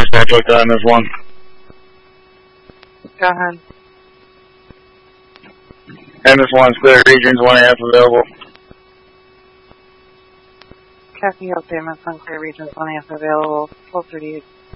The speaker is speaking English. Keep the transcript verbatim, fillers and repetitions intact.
dispatch with uh, M S one. Go ahead. M S one's clear, regions one and a half available. Copy, L C M S one clear, regions one and a half available. twelve thirty-eight